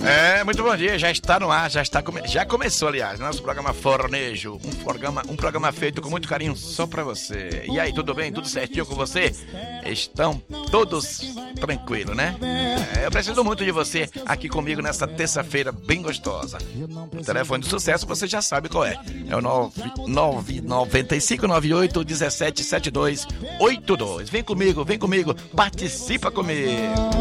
Muito bom dia, já está no ar, já começou, aliás, nosso programa Fornejo, um programa feito com muito carinho só pra você. E aí, tudo bem? Tudo certinho com você? Estão todos tranquilos, né? Eu preciso muito de você aqui comigo nessa terça-feira bem gostosa. O telefone de sucesso você já sabe qual é. É o 9598 177282. Vem comigo, participa comigo.